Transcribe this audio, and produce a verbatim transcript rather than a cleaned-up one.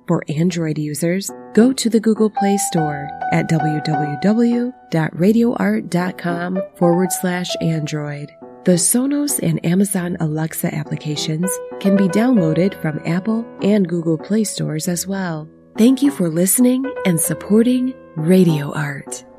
For Android users, go to the Google Play Store at www.radioart.com forward slash Android. The Sonos and Amazon Alexa applications can be downloaded from Apple and Google Play stores as well. Thank you for listening and supporting Radio Art.